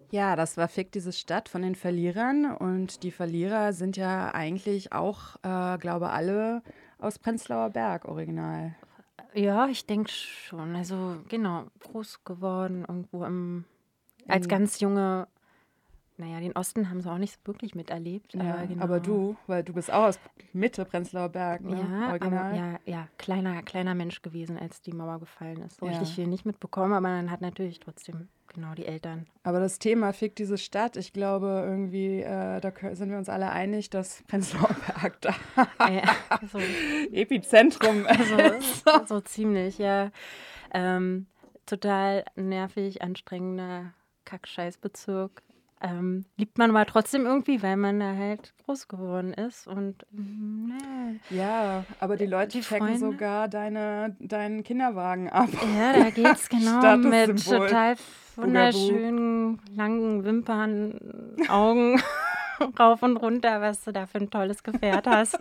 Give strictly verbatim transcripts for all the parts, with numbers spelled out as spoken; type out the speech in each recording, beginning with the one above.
Ja, das war Fick diese Stadt von den Verlierern. Und die Verlierer sind ja eigentlich auch, äh, glaube alle aus Prenzlauer Berg original. Ja, ich denke schon. Also genau, groß geworden irgendwo im, als In, ganz junge, naja, den Osten haben sie auch nicht so wirklich miterlebt, aber ja, aber genau. du, weil du bist auch aus Mitte Prenzlauer Berg, ne? Ja, aber Original. ja, ja, kleiner, kleiner Mensch gewesen, als die Mauer gefallen ist. So richtig Ja. viel nicht mitbekommen, aber man hat natürlich trotzdem, genau, die Eltern. Aber das Thema Fick diese Stadt, ich glaube irgendwie, äh, da kö- sind wir uns alle einig, dass Prenzlauer Berg da Äh, so, Epizentrum ist. so, so ziemlich, ja. Ähm, total nervig, anstrengender Kack-Scheiß-Bezirk. Ähm, liebt man aber trotzdem irgendwie, weil man da halt groß geworden ist. Und mm, ne, Ja, aber die Leute die checken Freunde. sogar deine, deinen Kinderwagen ab. Ja, da geht's genau mit Statussymbol. total Bugaboo. wunderschönen, langen Wimpern, Augen rauf und runter, was du da für ein tolles Gefährt hast.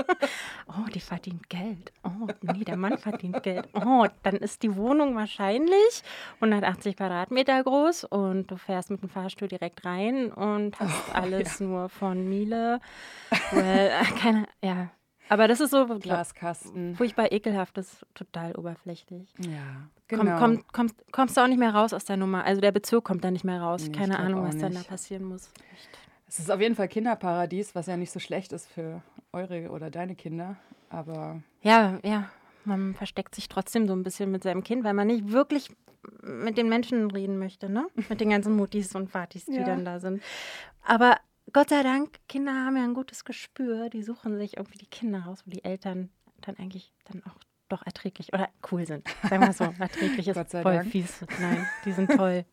Oh, die verdient Geld. Oh, nee, der Mann verdient Geld. Oh, dann ist die Wohnung wahrscheinlich hundertachtzig Quadratmeter groß und du fährst mit dem Fahrstuhl direkt rein und hast alles nur von Miele. Well, äh, keine, ja. Aber das ist so glaub, Glaskasten. furchtbar ekelhaft, das ist total oberflächlich. Ja, Komm, genau. komm, kommst, kommst du auch nicht mehr raus aus der Nummer. Also der Bezirk kommt da nicht mehr raus. Nee, ich Keine glaub Ahnung, auch was dann da nicht. passieren muss. Echt. Es ist auf jeden Fall Kinderparadies, was ja nicht so schlecht ist für eure oder deine Kinder. Aber Ja, ja, man versteckt sich trotzdem so ein bisschen mit seinem Kind, weil man nicht wirklich mit den Menschen reden möchte, ne? Mit den ganzen Muttis und Vatis, die Ja. dann da sind. Aber Gott sei Dank, Kinder haben ja ein gutes Gespür. Die suchen sich irgendwie die Kinder raus, wo die Eltern dann eigentlich dann auch doch erträglich oder cool sind. Sagen wir so, erträglich ist Gott sei voll Dank. fies. Nein, die sind toll.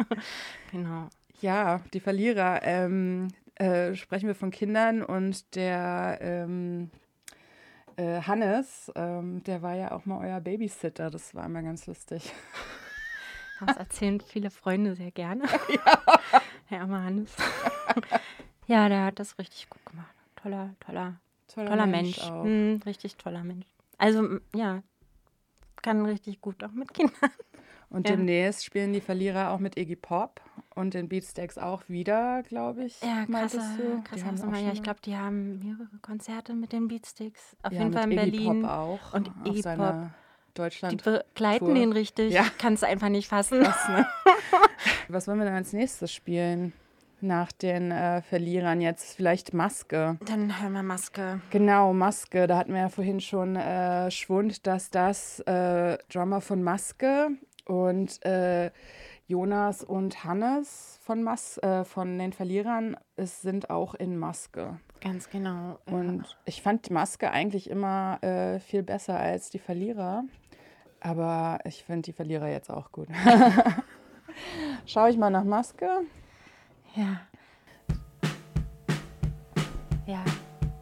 Genau. ja, die Verlierer. Ähm, äh, sprechen wir von Kindern und der ähm, äh, Hannes, ähm, der war ja auch mal euer Babysitter. Das war immer ganz lustig. Das erzählen viele Freunde sehr gerne. Herr Ammanus. Ja, der hat das richtig gut gemacht. Toller, toller, Toller, toller Mensch, Mensch. auch. Hm, richtig toller Mensch. Also, m, ja, kann richtig gut auch mit Kindern. Und Ja. demnächst spielen die Verlierer auch mit Iggy Pop und den Beatsteaks auch wieder, glaube ich. Ja, meintest krasse, du? krasse Die haben Hausnummer. auch Ja, schon ich mal- glaube, die haben mehrere Konzerte mit den Beatsticks. Auf ja, jeden Fall in mit Iggy Berlin. Pop auch. Und auf Iggy seiner Pop. Die Deutschland. begleiten Tour. den richtig. Ja. Kannst du einfach nicht fassen. Krass, ne? Was wollen wir denn als nächstes spielen? Nach den äh, Verlierern jetzt vielleicht Maske. Dann hören wir Maske. Genau, Maske. Da hatten wir ja vorhin schon äh, Schwund, dass das äh, Drummer von Maske und äh, Jonas und Hannes von, Mas äh, von den Verlierern es sind auch in Maske. Ganz genau. Ja. Und ich fand die Maske eigentlich immer äh, viel besser als die Verlierer. Aber ich finde die Verlierer jetzt auch gut. Schaue ich mal nach Maske. Ja. Ja.